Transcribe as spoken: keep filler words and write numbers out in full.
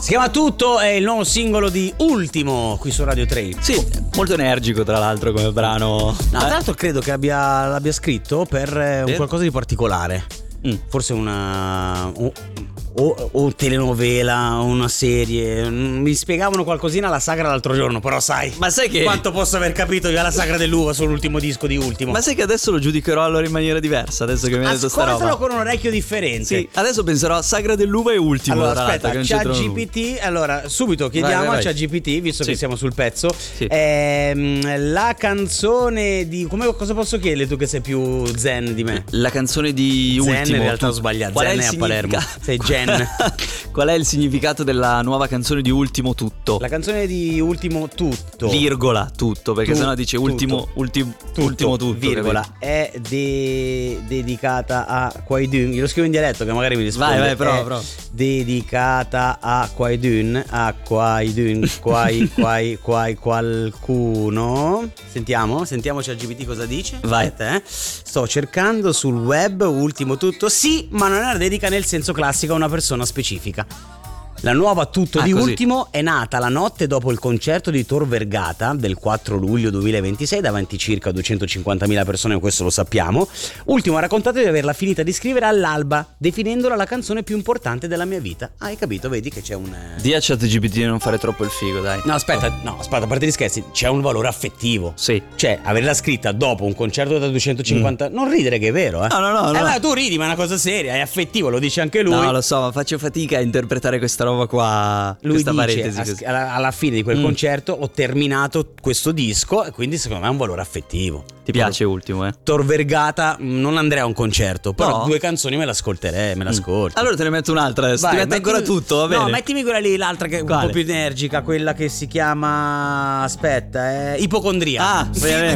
Si chiama Tutto, è il nuovo singolo di Ultimo qui su Radio tre. Sì, molto energico tra l'altro come brano. No, tra l'altro credo che abbia, l'abbia scritto per eh, un Per? qualcosa di particolare. Mm. Forse una o, o, o telenovela, una serie. Mi spiegavano qualcosina alla sagra l'altro giorno, però sai, Ma sai che quanto posso aver capito io alla sagra dell'uva sull'ultimo disco di Ultimo. Ma sai che adesso lo giudicherò allora in maniera diversa, adesso che mi hai detto sta roba. Ascoltalo con un orecchio differente. Sì, adesso penserò a Sagra dell'uva e Ultimo. Allora tra l'altro, aspetta, che non c'entrano ChatGPT. Allora subito chiediamo Vai, vai, vai. a ChatGPT, visto Sì. che siamo sul pezzo, Sì. ehm, la canzone di come, cosa posso chiederle tu che sei più zen di me? La canzone di Zen, Ultimo. in realtà ho tu- sbagliato. Qual Zen è è il a Palermo. significato- Sei Gen. Qual è il significato della nuova canzone di Ultimo Tutto? La canzone di Ultimo Tutto, Virgola tutto, perché Tu- sennò dice ultimo, tutto. ultim- tutto, ultimo tutto, virgola, capito? è de- dedicata a Quaidun. Glielo scrivo in dialetto che magari mi risponde. Vai, vai, prova, È prova. dedicata a Quaidun, a Quaidun, quai, quai, quai, qualcuno. Sentiamo, sentiamo ChatGPT cosa dice. Vai. Aspetta, eh. Sto cercando sul web Ultimo Tutto. Sì, ma non è una dedica nel senso classico a una persona specifica. La nuova Tutto Ah, di così. Ultimo è nata la notte dopo il concerto di Tor Vergata del quattro luglio duemilaventisei davanti circa duecentocinquantamila persone, questo lo sappiamo. Ultimo ha raccontato di averla finita di scrivere all'alba, definendola la canzone più importante della mia vita. Ah, hai capito? Vedi che c'è un... eh, Dì a ChatGPT di non fare troppo il figo, dai. No, aspetta, no, aspetta, a parte gli scherzi, c'è un valore affettivo. Sì. Cioè, averla scritta dopo un concerto da duecentocinquanta... Non ridere che è vero, eh? No, no, no, Eh, no. ma tu ridi, ma è una cosa seria, è affettivo, lo dice anche lui. No, lo so, ma faccio fatica a interpretare questa roba qua. Lui questa dice parentesi a- così. alla, alla fine di quel Mm. concerto ho terminato questo disco e quindi secondo me ha un valore affettivo. Ti piace Ultimo, eh? Tor Vergata mh, non andrei a un concerto, però No? due canzoni me l'ascolterei, me l'ascolto. Allora te ne metto un'altra adesso. Vai, Ti metto ancora mettimi- tutto, va bene? No, mettimi quella lì, l'altra che è un Quale? po' più energica, quella che si chiama, aspetta, eh, Ipocondria. Ah, sì, va bene.